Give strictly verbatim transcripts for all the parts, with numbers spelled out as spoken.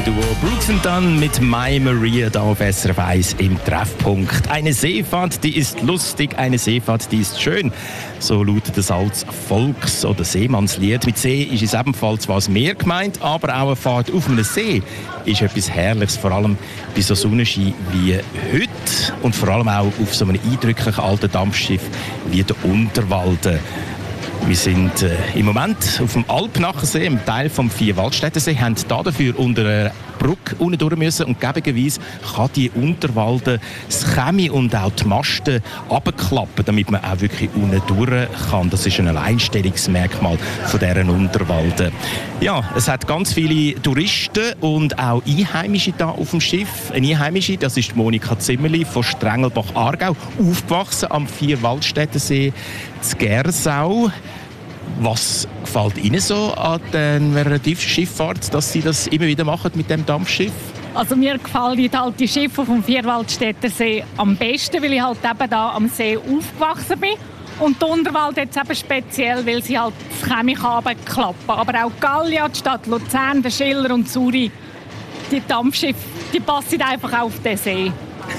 Duo Brooks and Dunn mit My Maria da auf S R F eins im Treffpunkt. Eine Seefahrt, die ist lustig, eine Seefahrt, die ist schön. So lautet das als Volks- oder Seemannslied. Mit See ist es ebenfalls was mehr gemeint, aber auch eine Fahrt auf einem See ist etwas Herrliches, vor allem bei so Sonnenschein wie heute und vor allem auch auf so einem eindrücklichen alten Dampfschiff wie der Unterwalden. Wir sind äh, im Moment auf dem Alpnachensee, einem Teil vom Vierwaldstättersee, haben da dafür unter einer Brücke unten durch müssen und gegebenweise kann die Unterwalden das Chemie und auch die Masten runterklappen, damit man auch wirklich unten durch kann. Das ist ein Alleinstellungsmerkmal von dieser Unterwalden. Ja, es hat ganz viele Touristen und auch Einheimische da auf dem Schiff. Eine Einheimische, das ist Monika Zimmerli von Strengelbach-Aargau, aufgewachsen am Vierwaldstättersee zu Gersau. Was gefällt Ihnen so an der Tiefschifffahrt, dass Sie das immer wieder machen mit dem Dampfschiff? Also mir gefallen halt die Schiffe vom Vierwaldstättersee am besten, weil ich halt eben da am See aufgewachsen bin. Und die Unterwald jetzt eben speziell, weil sie halt das Chemie klappen. Aber auch Gallia, die Stadt Luzern, der Schiller und Zürich, die Dampfschiffe, die passen einfach auf den See.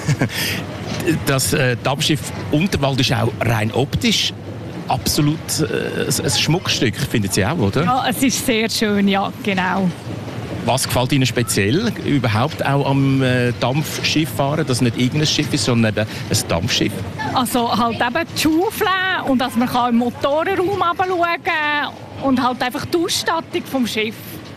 Das äh, Dampfschiff Unterwald ist auch rein optisch absolut äh, ein Schmuckstück, finden Sie auch, oder? Ja, es ist sehr schön, ja, genau. Was gefällt Ihnen speziell überhaupt auch am äh, Dampfschiff fahren, dass nicht irgendein Schiff ist, sondern eben ein Dampfschiff? Also halt eben die Schaufeln und dass man kann im Motorenraum runterschauen kann und halt einfach die Ausstattung vom Schiff.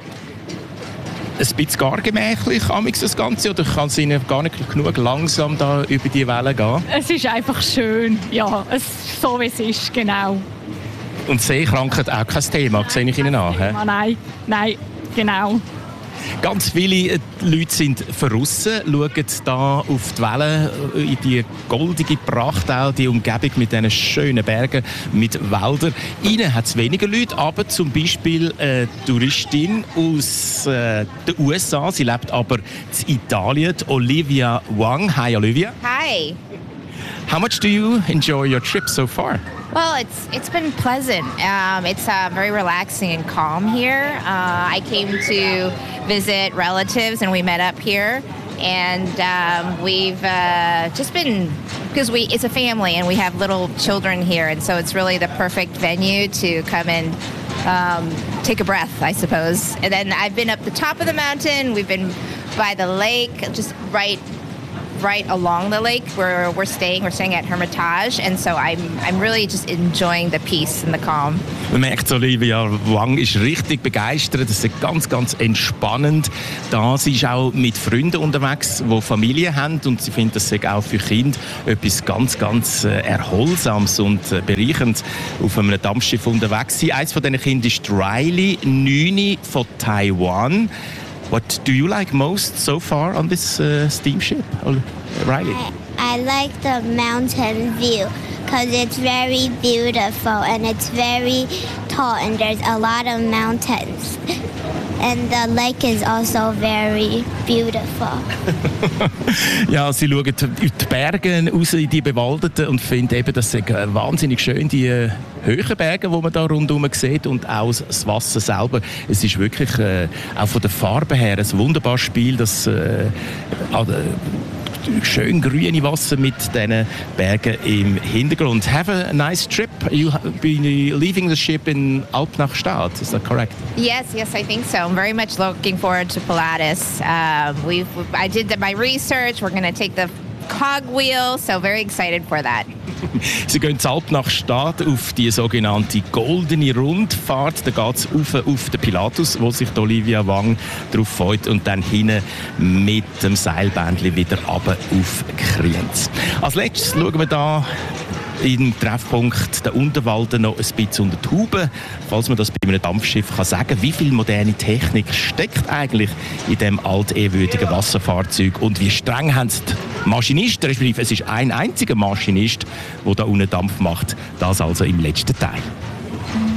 Ein bisschen gar gemächlich, das Ganze, oder kann es Ihnen gar nicht genug langsam da über die Wellen gehen? Es ist einfach schön, ja, es so wie es ist, genau. Und Seekrankheit auch kein Thema, sehe ich Ihnen an? Thema, nein, nein, genau. Ganz viele Leute sind verrissen, schauen da auf die Wellen, in die goldige Pracht, auch die Umgebung mit diesen schönen Bergen, mit Wäldern. Innen hat es weniger Leute, aber zum Beispiel eine Touristin aus äh, den U S A, sie lebt aber in Italien, Olivia Wang. Hi Olivia. Hi. How much do you enjoy your trip so far? Well, it's it's been pleasant. Um, it's uh, very relaxing and calm here. Uh, I came to visit relatives, and we met up here, and um, we've uh, just been because we it's a family, and we have little children here, and so it's really the perfect venue to come and um, take a breath, I suppose. And then I've been up the top of the mountain. We've been by the lake, just right. right along the lake where we're staying. We're staying at Hermitage, and so I'm I'm really just enjoying the peace and the calm. Man merkt, Olivia Wang ist richtig begeistert. Das ist ganz, ganz entspannend. Da sie ist auch mit Freunden unterwegs, die Familie haben, und sie findet, das sei auch für Kinder etwas ganz, ganz äh, Erholsames und äh, bereichernd auf einem Dampfschiff unterwegs sein. Eines von diesen Kindern ist Riley, neun von Taiwan. What do you like most so far on this uh, steamship, Riley? I, I like the mountain view because it's very beautiful and it's very tall and there's a lot of mountains. And the lake is also very beautiful. Ja, sie schauen in die Berge raus, in die bewaldeten, und finden eben, das sind wahnsinnig schön, die äh, hohen Berge, die man da rundherum sieht, und auch das Wasser selber. Es ist wirklich äh, auch von der Farbe her ein wunderbares Spiel, das äh, schön grüne Wasser mit diesen Bergen im Hintergrund. Have a nice trip. You been leaving the ship in Alpnachstad, is that correct? Yes, yes, I think so. I'm very much looking forward to Pilatus. Uh, we've, I did the, my research. We're going to take the cogwheel, so very excited for that. Sie gehen zu Alpnachstad auf die sogenannte goldene Rundfahrt. Da geht es auf, auf den Pilatus, wo sich Olivia Wang darauf freut, und dann hinten mit dem Seilbändchen wieder runter auf Kriens. Als letztes schauen wir da im Treffpunkt der Unterwalden noch ein bisschen unter die Haube, falls man das bei einem Dampfschiff kann sagen. Wie viel moderne Technik steckt eigentlich in diesem altehrwürdigen Wasserfahrzeug, und wie streng haben es die Maschinisten, respektive es ist ein einziger Maschinist, der da unten Dampf macht. Das also im letzten Teil.